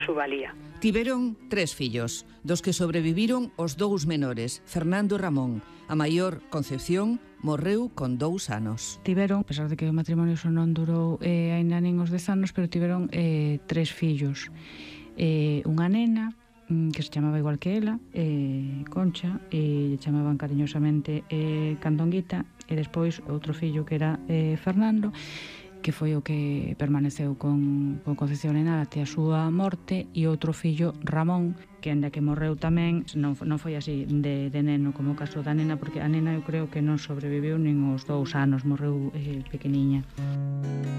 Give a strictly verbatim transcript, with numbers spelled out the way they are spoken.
su valía. Tiveron tres fillos, dos que sobreviviron os dous menores, Fernando e Ramón. A maior, Concepción, morreu con dous anos. Tiveron, a pesar de que o matrimonio só non durou eh, aínda nin os dez anos, pero tiveron eh, tres fillos. Eh, unha nena, que se chamaba igual que ela, eh, Concha, e lle chamaban cariñosamente eh, Candonguita, e despois outro fillo que era eh, Fernando, que foi o que permaneceu con, con Concepción Renal até a súa morte, e outro fillo, Ramón, que ainda que morreu tamén, non, non foi así de, de neno como o caso da nena, porque a nena eu creo que non sobreviviu nin os dous anos, morreu eh, pequeniña.